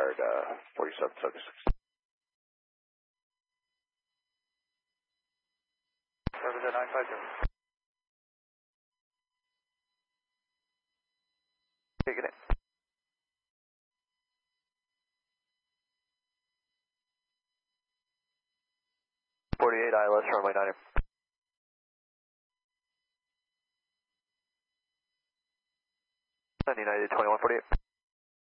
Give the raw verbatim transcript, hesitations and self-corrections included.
required uh, forty-seven seventy-six. Service at nine five zero. Taking it. forty-eight I L S, runway niner. United twenty-one forty-eight.